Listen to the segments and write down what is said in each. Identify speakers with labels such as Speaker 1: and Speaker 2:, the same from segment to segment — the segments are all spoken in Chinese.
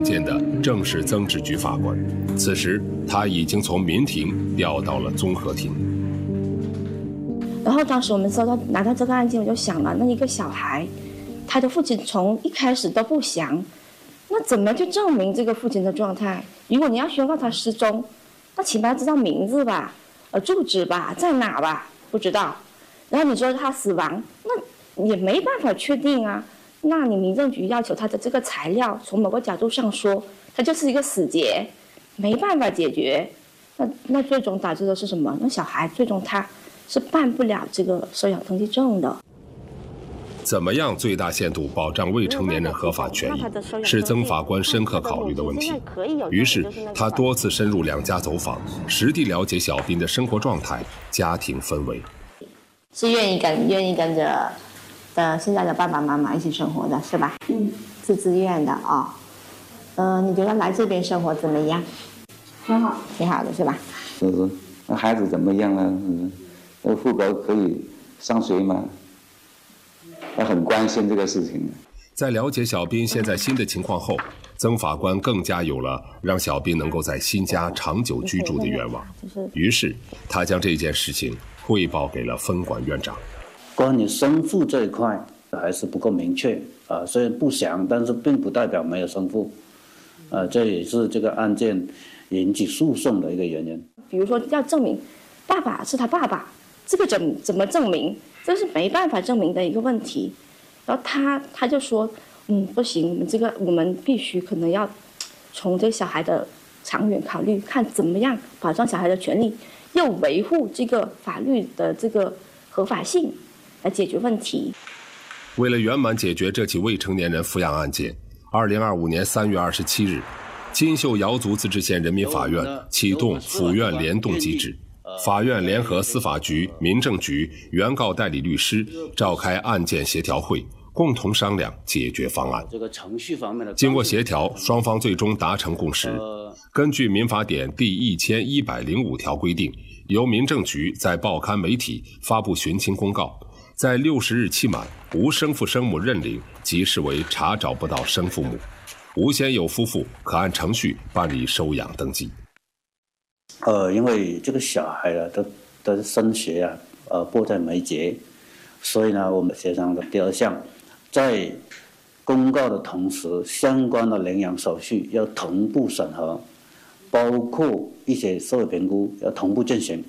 Speaker 1: 见的正是曾志菊法官，此时他已经从民庭调到了综合庭。
Speaker 2: 然后当时我们拿到这个案件，我就想了，那一个小孩，他的父亲从一开始都不详，那怎么去证明这个父亲的状态？如果你要宣告他失踪，那起码要知道名字吧，住址吧，在哪吧，不知道。然后你说他死亡，那也没办法确定啊。那你民政局要求他的这个材料，从某个角度上说，它就是一个死结，没办法解决。那最终导致的是什么？那小孩最终他是办不了这个收养登记证的。
Speaker 1: 怎么样最大限度保障未成年人合法权益，是曾法官深刻考虑的问题。于是他多次深入两家走访，实地了解小彬的生活状态、家庭氛围。
Speaker 2: 是愿意跟着现在的爸爸妈妈一起生活的是吧？是自愿的啊。你觉得来这边生活怎么样？很好，挺好的是吧？
Speaker 3: 是，那孩子怎么样了？那户口可以上学吗？他很关心这个事情。
Speaker 1: 在了解小彬现在新的情况后，曾法官更加有了让小彬能够在新家长久居住的愿望。于是他将这件事情汇报给了分管院长。
Speaker 4: 关于生父这一块还是不够明确虽然不详，但是并不代表没有生父这也是这个案件引起诉讼的一个原因。
Speaker 2: 比如说要证明爸爸是他爸爸，这个怎么证明？这是没办法证明的一个问题。然后他就说，不行，我们必须可能要从这个小孩的长远考虑，看怎么样保障小孩的权利，又维护这个法律的这个合法性，来解决问题。
Speaker 1: 为了圆满解决这起未成年人抚养案件，2025年3月27日，金秀瑶族自治县人民法院启动府院联动机制。法院联合司法局、民政局、原告代理律师召开案件协调会，共同商量解决方案。
Speaker 4: 这个程序方面的
Speaker 1: 经过协调，双方最终达成共识。根据民法典第1105条规定，由民政局在报刊媒体发布寻亲公告，在60日期满，无生父生母认领，即视为查找不到生父母。吴先友夫妇可按程序办理收养登记。
Speaker 4: 因为这个小孩的升学迫在眉睫，所以呢，我们协商的第二项，在公告的同时，相关的领养手续要同步审核，包括一些社会评估要同步进行。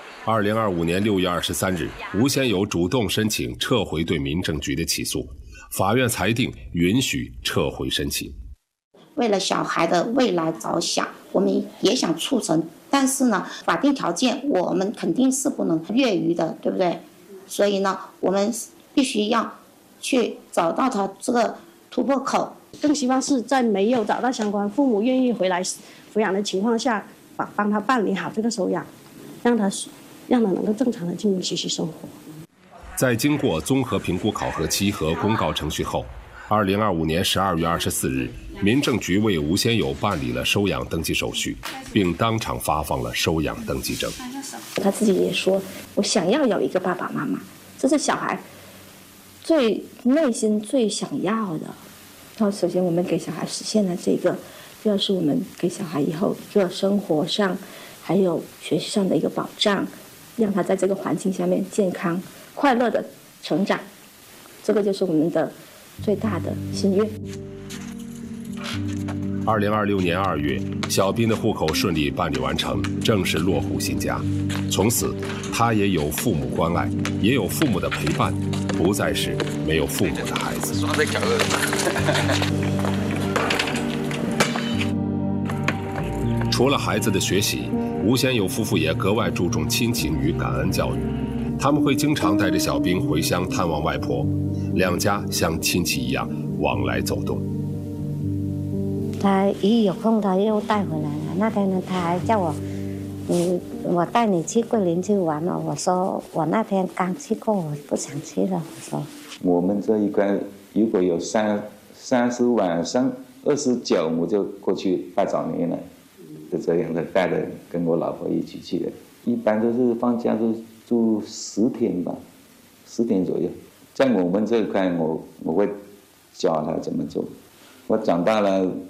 Speaker 1: 2025年6月23日，吴先友主动申请撤回对民政局的起诉，法院裁定允许撤回申请。
Speaker 5: 为了小孩的未来着想，我们也想促成，但是呢，法定条件我们肯定是不能越逾的，对不对？所以呢，我们必须要去找到他这个突破口。
Speaker 6: 更希望是在没有找到相关父母愿意回来抚养的情况下，帮他办理好这个收养，让他能够正常的进入学习生活。
Speaker 1: 在经过综合评估考核期和公告程序后，2025年12月24日，民政局为吴先友办理了收养登记手续，并当场发放了收养登记证。
Speaker 2: 他自己也说，我想要有一个爸爸妈妈，这是小孩内心最想要的。然后首先我们给小孩实现了这个，第二是我们给小孩以后一个生活上还有学习上的一个保障，让他在这个环境下面健康快乐的成长，这个就是我们的最大的心愿。
Speaker 1: 2026年2月，小彬的户口顺利办理完成，正式落户新家。从此，他也有父母关爱，也有父母的陪伴，不再是没有父母的孩子。除了孩子的学习，吴先友夫妇也格外注重亲情与感恩教育。他们会经常带着小彬回乡探望外婆，两家像亲戚一样往来走动。
Speaker 7: 他一有空他又带回来了。那天呢，他还叫我，我带你去桂林去玩了。我说我那天刚去过，我不想去了。我说
Speaker 3: 我们这一关如果有30晚上29，我就过去拜早年了，就这样的带着跟我老婆一起去的。一般都是放假都住10天吧，10天左右。在我们这一块，我会教他怎么做。我长大了。